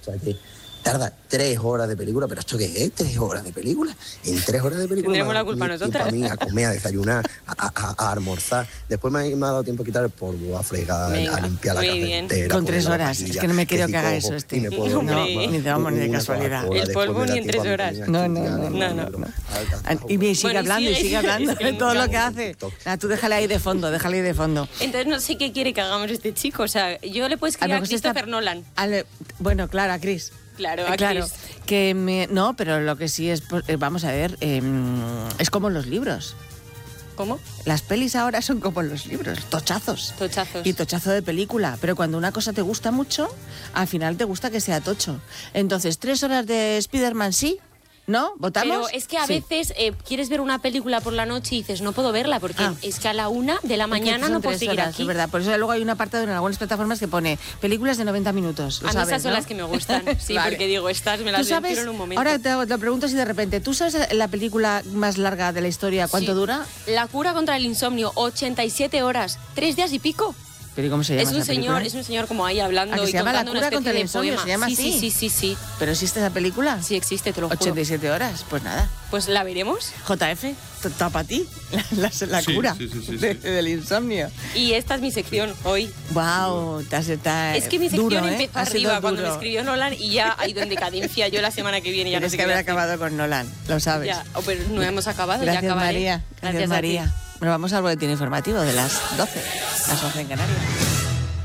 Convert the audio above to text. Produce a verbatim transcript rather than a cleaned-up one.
O sea que tarda tres horas de película, pero ¿esto qué es? ¿Tres horas de película? En tres horas de película... Tendremos la culpa nosotras. Para mí, a comer, a desayunar, a, a, a almorzar. Después me ha, me ha dado tiempo a quitar el polvo, a fregar, Venga, a limpiar la casa bien. entera. Con tres horas. Es que no me quiero que, que haga eso este. Me puedo, no, ni de vamos ni de casualidad. El polvo ni en tres horas. No, no, no. no, no, no. Y sigue bueno, hablando, sigue, y sigue hablando de todo lo que hace. Nah, tú déjale ahí de fondo, déjale ahí de fondo. Entonces no sé qué quiere que hagamos este chico. O sea, yo le puedo escribir a, a Christopher está... Nolan. Ale... Bueno, claro, a Chris. Claro, a claro, Chris. Que me... No, pero lo que sí es... Vamos a ver, eh, es como los libros. ¿Cómo? Las pelis ahora son como los libros, tochazos. Tochazos. Y tochazo de película. Pero cuando una cosa te gusta mucho, al final te gusta que sea tocho. Entonces, tres horas de Spider-Man sí, ¿no? ¿Votamos? Pero es que a sí. veces eh, quieres ver una película por la noche y dices, no puedo verla porque ah. es que a la una de la mañana no puedo seguir horas, aquí. Es verdad, por eso luego hay un apartado en algunas plataformas que pone películas de noventa minutos. A mí sabes, esas son ¿no? las que me gustan, sí, vale. Porque digo, estas me las quiero en un momento. Ahora te, te pregunto si de repente, ¿tú sabes la película más larga de la historia? ¿Cuánto sí. dura? La cura contra el insomnio, ochenta y siete horas, tres días y pico. ¿Pero cómo se llama es un esa señor, película? Es un señor como ahí hablando y y se llama contando La cura contra el insomnio, poema. ¿se llama sí, así? Sí, sí, sí, sí. ¿Pero existe esa película? Sí existe, te lo juro. ochenta y siete horas, pues nada. Pues la veremos. J F, tapa ti, la, la, la sí, cura sí, sí, sí, de, sí. del insomnio. Y esta es mi sección hoy. Wow, te has, te Es que mi sección duro, empezó ¿eh? arriba cuando duro. me escribió Nolan y ya ha ido en decadencia. Yo la semana que viene ya Tienes no sé que qué haber voy a acabado con Nolan, lo sabes. Ya, oh, pero no hemos acabado, Gracias, ya acabaré. María. Gracias, Gracias María. Bueno, vamos al boletín informativo de las doce, las once en Canarias.